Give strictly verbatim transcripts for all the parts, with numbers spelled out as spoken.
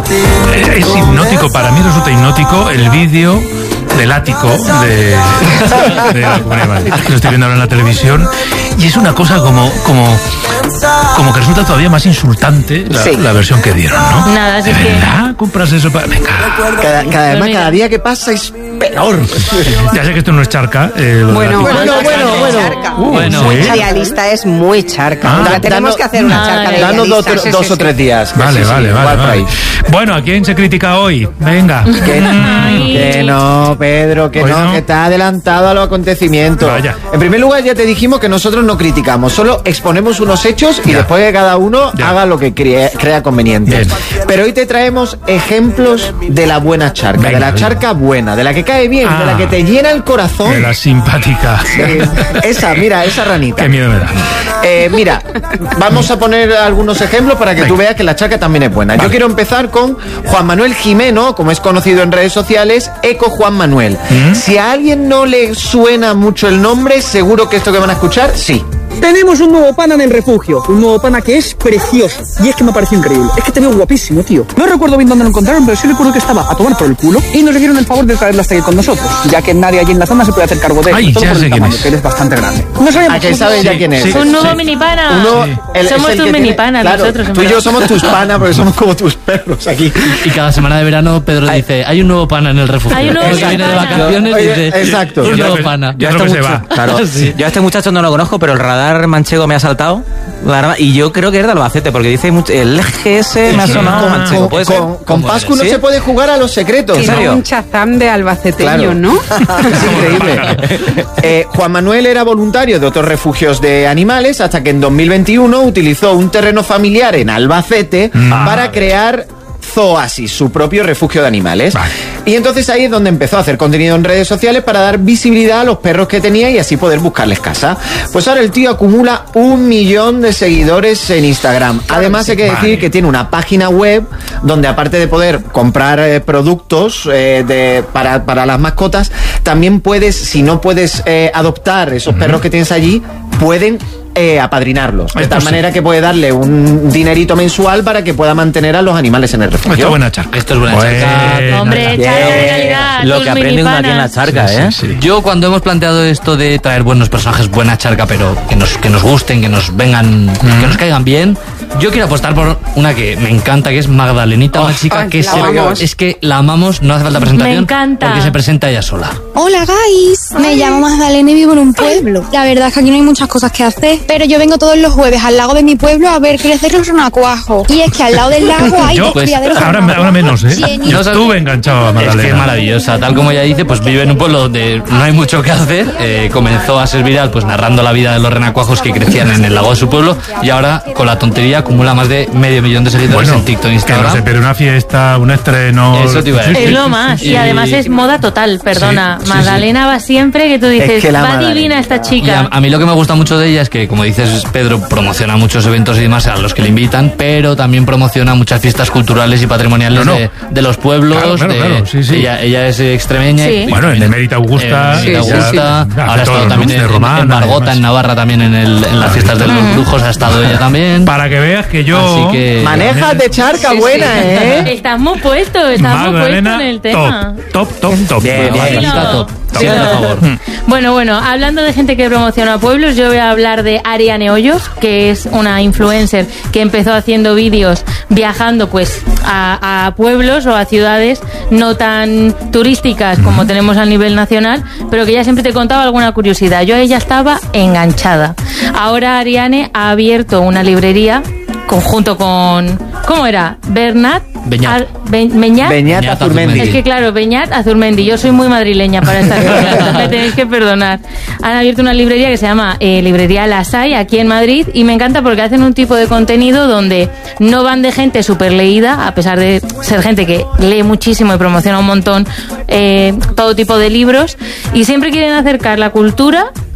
Es hipnótico, para mí resulta hipnótico el vídeo del ático de, de la Comunidad de Madrid. Lo estoy viendo ahora en la televisión y es una cosa como como como que resulta todavía más insultante la, sí. la versión que dieron, ¿no? Nada, ¿De verdad compras eso para...? Venga. Cada, cada, además, cada día que pasa es peor. Ya sé que esto no es charca. Eh, bueno, bueno, bueno, bueno, bueno. Uh, bueno. Muy ¿sí? realista, es muy charca. Ah, la tenemos dando, que hacer una charca de danos dos, dos, dos o tres días. Vale, sí, vale, sí, vale, vale. Bueno, ¿a quién se critica hoy? Venga. Que, que no, Pedro, que no, no, que está adelantado a los acontecimientos. Vaya. En primer lugar, ya te dijimos que nosotros no criticamos, solo exponemos unos hechos y ya. después que cada uno ya. haga lo que crea, crea conveniente. Bien. Pero hoy te traemos ejemplos de la buena charca, venga, de la charca venga. buena, de la que cae bien, ah, de la que te llena el corazón. De la simpática. Sí, esa, mira, esa ranita. Qué miedo me da. Eh, mira, vamos a poner algunos ejemplos para que venga. tú veas que la charca también es buena. Vale. Yo quiero empezar con Juan Manuel Jimeno, como es conocido en redes sociales, Eco Juan Manuel. ¿Mm? Si a alguien no le suena mucho el nombre, seguro que esto que van a escuchar, sí. Tenemos un nuevo pana en el refugio, un nuevo pana que es precioso. Y es que me pareció increíble, es que te veo guapísimo, tío. No recuerdo bien dónde lo encontraron, pero sí recuerdo que estaba a tomar por el culo y nos hicieron el favor de traerlo hasta aquí con nosotros, ya que nadie allí en la zona se puede hacer cargo de él. Ay, todo ya por sé el quién tamaño, es. que eres bastante grande. No sabemos. ¿A que sabes ya quién es? Sí, un nuevo sí. mini pana. Uno, sí. el, Somos tus mini panas claro, nosotros. Tú y yo somos tus panas porque somos como tus perros aquí. Y cada semana de verano Pedro Ay. dice, hay un nuevo pana en el refugio. Hay un nuevo que viene de vacaciones y dice, exacto. un Yo nuevo creo pana. Yo creo que se va. Claro, sí. Yo a este muchacho no lo conozco, pero el radar manchego me ha saltado. Y yo creo que es de Albacete, porque dice mucho, el G S me ha sonado manchego. Con, con, con Pascu no ¿sí? se puede jugar a los secretos. ¿En serio? Un chazam de albaceteño, claro. ¿no? Es increíble. eh, Juan Manuel era voluntario de otros refugios de animales hasta que en dos mil veintiuno utilizó un terreno familiar en Albacete ah, para crear Zooasis, su propio refugio de animales. Vale. Y entonces ahí es donde empezó a hacer contenido en redes sociales para dar visibilidad a los perros que tenía y así poder buscarles casa. Pues ahora el tío acumula un millón de seguidores en Instagram. Además hay que decir vale. que tiene una página web donde aparte de poder comprar eh, productos eh, de, para, para las mascotas, también puedes, si no puedes eh, adoptar esos uh-huh. perros que tienes allí, pueden Eh, apadrinarlos. De tal manera que puede darle un dinerito mensual para que pueda mantener a los animales en el refugio. Esto es buena charca. Esto es buena buena charca. Hombre, charca de calidad. Lo que aprende uno aquí en la charca, sí, ¿eh? Sí, sí. Yo cuando hemos planteado esto de traer buenos personajes, buena charca, pero que nos, que nos gusten, que nos vengan, mm. que nos caigan bien, yo quiero apostar por una que me encanta, que es Magdalenita, oh, una chica oh, que se, es que la amamos, no hace falta presentación. Me encanta. Porque se presenta ella sola. Hola, guys. Me Ay. llamo Magdalena y vivo en un pueblo. La verdad es que aquí no hay muchas cosas que hacer, pero yo vengo todos los jueves al lago de mi pueblo a ver crecer los renacuajos. Y es que al lado del lago hay yo, dos criaderos. Ahora, ahora menos, ¿eh? Genial. Yo estuve enganchado a Magdalena. Es que es maravillosa. Tal como ella dice, pues vive en un pueblo donde no hay mucho que hacer. Eh, comenzó a ser viral pues narrando la vida de los renacuajos que crecían en el lago de su pueblo y ahora con la tontería acumula más de medio millón de seguidores bueno, en TikTok e Instagram. Que no se pierde una fiesta, un estreno. Eso te iba a decir. Es lo más. Y, y además es moda total, perdona. Sí, Magdalena sí, sí. va siempre que tú dices, es que va Magdalena. divina esta chica. Y a, a mí lo que me gusta mucho de ella es que, como dices, Pedro promociona muchos eventos y demás a los que le invitan, pero también promociona muchas fiestas culturales y patrimoniales no, no. De, de los pueblos. Claro, claro, de, claro. Sí, sí. Ella, ella es extremeña. Sí. Y, bueno, en Emérita Augusta. En Emérita Augusta. Sí, sí. Ahora ha estado también en, Romana, en Margota, en Navarra, también en, el, en las fiestas de los brujos ha estado ella también. Para que veas que yo... Así que manejas de charca sí, buena, sí. ¿eh? Estás muy puesto, estás muy puesto en el tema. Top, top, top, top. Bien, bien. Top. Sí, por favor. Bueno, bueno, hablando de gente que promociona pueblos, yo voy a hablar de Ariane Hoyos, que es una influencer que empezó haciendo vídeos viajando pues a, a pueblos o a ciudades no tan turísticas como mm. tenemos a nivel nacional, pero que ella siempre te contaba alguna curiosidad. Yo a ella estaba enganchada. Ahora Ariane ha abierto una librería conjunto con... ¿Cómo era? Bernat Beñat. Be, Beñat. Beñat Azurmendi. Es que claro, Beñat Azurmendi. Yo soy muy madrileña para estas cosas, me tenéis que perdonar. Han abierto una librería que se llama eh, Librería Las Hay, aquí en Madrid, y me encanta porque hacen un tipo de contenido donde no van de gente súper leída, a pesar de ser gente que lee muchísimo y promociona un montón eh, todo tipo de libros, y siempre quieren acercar la cultura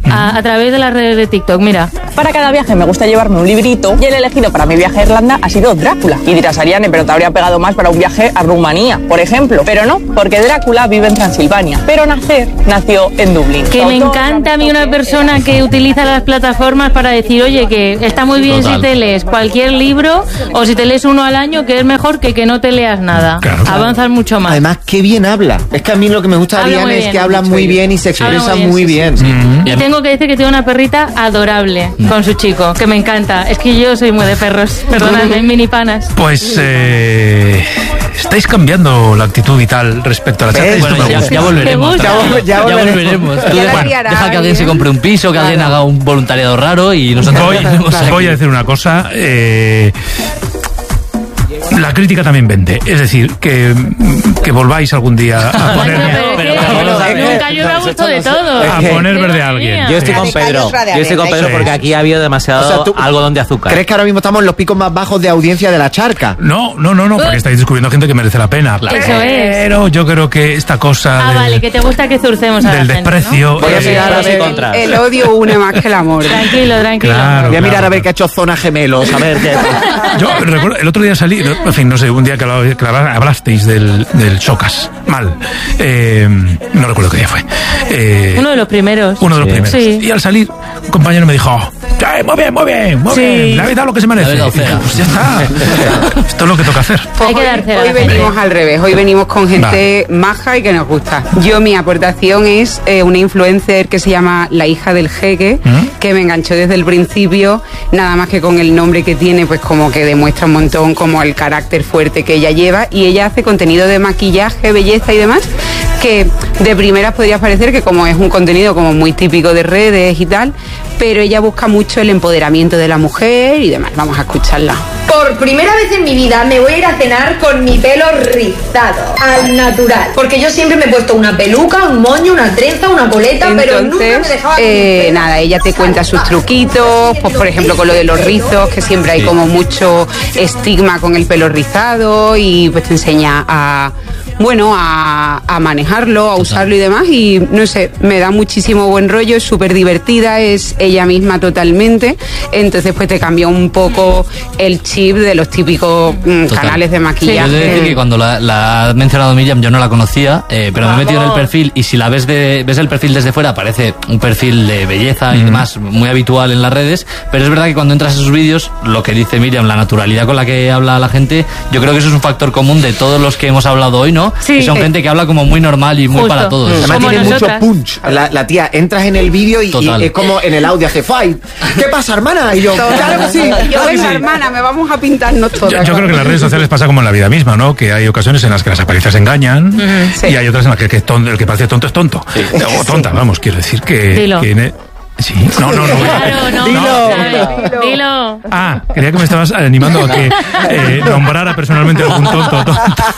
a, a través de las redes de TikTok, mira. Para cada viaje me gusta llevarme un librito y el elegido para mi viaje a Irlanda ha sido Drácula. Y dirás, Ariane, pero te habría pegado más para un viaje a Rumanía, por ejemplo. Pero no, porque Drácula vive en Transilvania, pero nacer nació en Dublín. Que me encanta a mí una persona que utiliza las plataformas para decir, oye, que está muy bien Total. si te lees cualquier libro o si te lees uno al año, que es mejor que que no te leas nada. Claro. Avanzas mucho más. Además, qué bien habla. Es que a mí lo que me gusta de Ariane es que habla muy bien y se expresa muy bien. Sí, sí, sí. Mm-hmm. Y tengo que decir que tiene una perrita adorable mm. con su chico, que me encanta. Es que yo soy muy de perros. Perdóname, mini panas. Pues eh, estáis cambiando la actitud vital respecto a la charla. Bueno, ya, ya volveremos. Ya, vol- ya, ya volveremos. Tú deja, bueno, deja que alguien se compre un piso, que claro. alguien haga un voluntariado raro y nosotros voy, voy a decir una cosa. Eh, La crítica también vende, es decir, que, que volváis algún día a poner... Pero, pero, pero, pero, nunca yo me gusto de todo. A poner verde a alguien. Yo estoy con Pedro, yo estoy con Pedro porque aquí ha habido demasiado o sea, ¿tú algodón de azúcar. ¿Crees que ahora mismo estamos en los picos más bajos de audiencia de la charca? No, no, no, no, porque estáis descubriendo gente que merece la pena. Claro. Eso es. Pero yo creo que esta cosa... Ah, de, vale, que te gusta que zurcemos a del la gente, desprecio... ¿no? Voy a mirar a ver, el, el odio une más que el amor. Tranquilo, tranquilo. Voy Claro, a claro. mirar a ver qué ha hecho Zona Gemelos, a ver qué... Yo recuerdo, el otro día salí, en fin, no sé, un día que, hablaba, que hablasteis del, del Chocas, mal. Eh, no recuerdo qué día fue. Eh, uno de los primeros. Uno de los sí. primeros. Sí. Y al salir, un compañero me dijo, oh, muy bien, muy bien, muy sí. bien, le habéis dado lo que se merece. Y, pues ya está. Esto es lo que toca hacer. Pues Hay que dar hoy, hoy venimos al revés, hoy venimos con gente Va. maja y que nos gusta. Yo, mi aportación es eh, una influencer que se llama La Hija del Jeque, ¿Mm? que me enganchó desde el principio, nada más que con el nombre que tiene, pues como que demuestra un montón como el carácter fuerte que ella lleva, y ella hace contenido de maquillaje, belleza y demás, que de primeras podría parecer que como es un contenido como muy típico de redes y tal, pero ella busca mucho el empoderamiento de la mujer y demás. Vamos a escucharla. Por primera vez en mi vida me voy a ir a cenar con mi pelo rizado, al natural, porque yo siempre me he puesto una peluca, un moño, una trenza, una coleta. Entonces, pero nunca me dejaba eh, nada, ella te cuenta sus truquitos, pues por ejemplo con lo de los rizos, que siempre hay como mucho estigma con el pelo rizado, y pues te enseña a bueno, a, a manejarlo, a usarlo y demás, y no sé, me da muchísimo buen rollo, es súper divertida, es ella misma totalmente, entonces pues te cambia un poco el chip de los típicos mm, canales de maquillaje. Sí, yo he de decir que cuando la, la ha mencionado Miriam yo no la conocía, eh, pero me he metido en el perfil, y si la ves de, ves el perfil desde fuera, parece un perfil de belleza y mm. demás, muy habitual en las redes, pero es verdad que cuando entras a sus vídeos, lo que dice Miriam, la naturalidad con la que habla la gente, yo creo que eso es un factor común de todos los que hemos hablado hoy, ¿no? Sí, que son eh, gente que habla como muy normal y muy justo. Para todos. Además como tiene nosotras. Mucho punch. La, la tía, entras en el vídeo y, y es como en el audio hace fight. ¿Qué pasa, hermana? Y yo, claro que sí. Yo venga, sí. hermana, me vamos a pintarnos todas. Yo, yo creo que en las redes sociales pasa como en la vida misma, ¿no? Que hay ocasiones en las que las apariencias engañan uh-huh. sí. y hay otras en las que el que, tonto, el que parece tonto es tonto. Sí. O tonta, sí. vamos, quiero decir que... Dilo. que Sí, no, no, no. Claro, no. Dilo. Dilo. Dilo. Ah, creía que me estabas animando a que eh, nombrara personalmente algún tonto o tonta.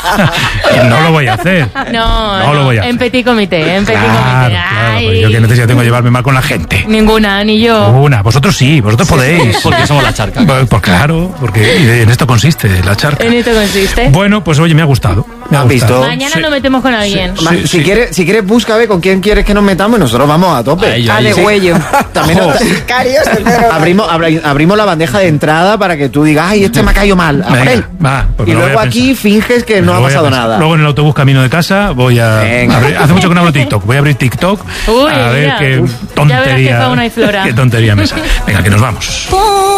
No lo voy a hacer. No, no, no lo voy a hacer. En petit comité, en petit claro, comité. Claro, pues yo qué necesidad tengo de llevarme mal con la gente. Ninguna, ni yo. Ninguna. Vosotros sí, vosotros sí, podéis. Porque somos la charca. Pues, pues claro, porque en esto consiste la charca. En esto consiste. Bueno, pues oye, me ha gustado. Me ha ¿Has gustado. visto? Mañana sí. nos metemos con alguien. Sí, sí, si, sí. Quieres, si quieres, busca a ver con quién quieres que nos metamos y nosotros vamos a tope. A ello, a de sí. huello. También nos, abrimos, abri, abrimos la bandeja de entrada para que tú digas, ay, este me ha caído mal. A Venga, él. Va, y luego aquí finges que no ha pasado nada. Luego en el autobús camino de casa voy a... Abrir, hace mucho que no abro TikTok. Voy a abrir TikTok Uy, a ver mira. qué Uf, tontería... Ya verás qué fauna y flora. Qué tontería me sale. Venga, que nos vamos.